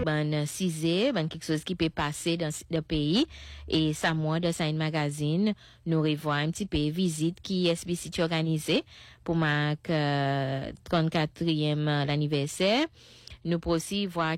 ban cisé, ban quelque chose qui peut passer dans le pays. Et ça, moi, de Sign Magazine, nous revoit un petit peu visite qui est organisée pour ma 34e l'anniversaire. Nous pour aussi voir